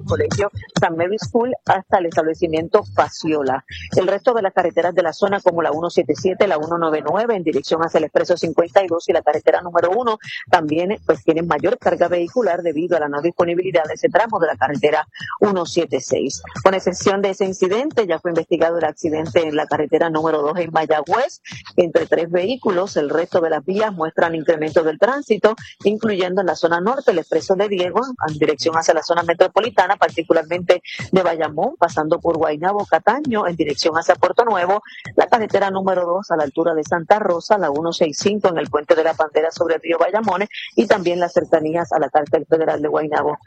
colegio San Mary School hasta el establecimiento Pasiola. El resto de las carreteras de la zona, como la 177, la 199 en dirección hacia el Expreso 52 y la carretera número 1, también pues tienen mayor carga vehicular debido a la no disponibilidad de ese tramo de la carretera 176. Con excepción de ese incidente, ya fue investigado el accidente en la carretera número 2 en Mayagüez entre 3 vehículos. El resto de las vías muestran incremento del tránsito, incluyendo en la zona norte el Expreso de Diego en dirección hacia la zona metropolitana, particularmente de Bayamón, pasando por Guaynabo, Cataño en dirección hacia Puerto Nuevo, la carretera número 2 a la altura de Santa Rosa, la 165 en el puente de la Bandera sobre el río Bayamón y también las cercanías a la cárcel federal de Guaynabo.